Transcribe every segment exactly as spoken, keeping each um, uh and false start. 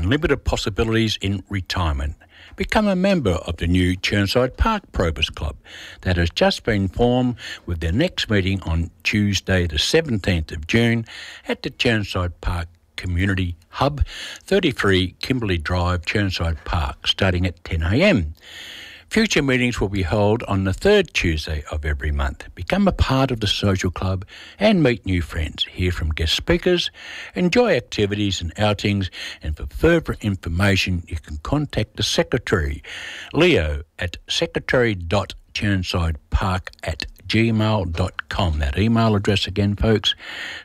unlimited possibilities in retirement. Become a member of the new Chirnside Park Probus Club that has just been formed, with their next meeting on Tuesday the seventeenth of June at the Chirnside Park Community Hub, thirty-three Kimberley Drive, Chirnside Park, starting at ten a m. Future meetings will be held on the third Tuesday of every month. Become a part of the social club and meet new friends. Hear from guest speakers, enjoy activities and outings, and for further information you can contact the Secretary, Leo, at secretary.chirnsidepark at gmail dot com. That email address again, folks,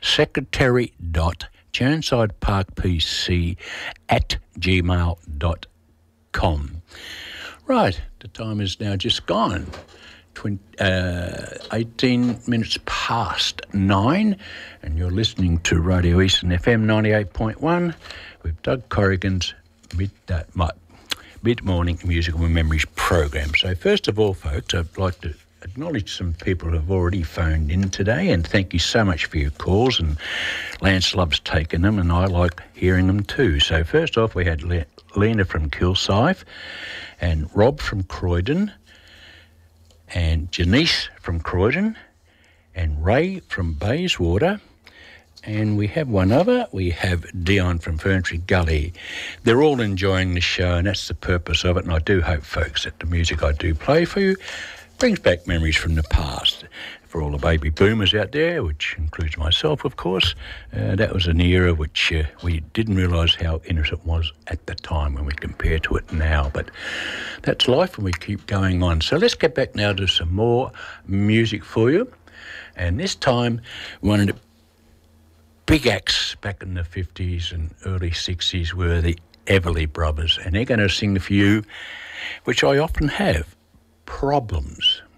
secretary.chirnsideparkpc at gmail dot com. Right, the time is now just gone, twenty, uh, eighteen minutes past nine, and you're listening to Radio Eastern F M ninety-eight point one with Doug Corrigan's mid, uh, mid-morning musical memories program. So first of all, folks, I'd like to acknowledge some people who have already phoned in today, and thank you so much for your calls, and Lance loves taking them, and I like hearing them too. So first off, we had Le- Lena from Kilsyth, and Rob from Croydon, and Janice from Croydon, and Ray from Bayswater, and we have one other. We have Dion from Ferntree Gully. They're all enjoying the show, and that's the purpose of it, and I do hope, folks, that the music I do play for you brings back memories from the past. For all the baby boomers out there, which includes myself, of course, uh, that was an era which uh, we didn't realise how innocent was at the time when we compare to it now. But that's life, and we keep going on. So let's get back now to some more music for you. And this time, one of the big acts back in the fifties and early sixties were the Everly Brothers. And they're going to sing for you, which I often have, Problems.